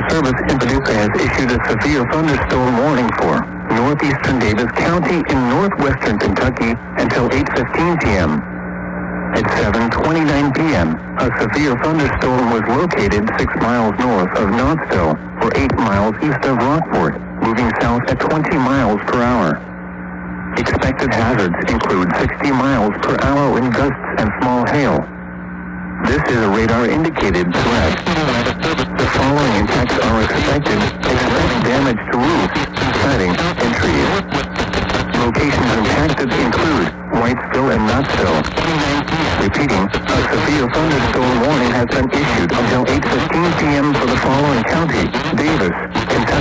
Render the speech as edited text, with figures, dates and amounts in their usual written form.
Weather Service in Paducah has issued a severe thunderstorm warning for northeastern Davis County in northwestern Kentucky until 8:15 p.m. At 7:29 p.m., a severe thunderstorm was located 6 miles north of Knoxville, or 8 miles east of Rockport, moving south at 20 miles per hour. Expected hazards include 60 miles per hour wind gusts and small hail. This is a radar-indicated threat. The following impacts are expected. Expect damage to roofs, siding, and trees. Locations impacted include Whitesville and Knoxville. Repeating, a severe thunderstorm warning has been issued until 8:15 p.m. for the following county: Davis, Kentucky.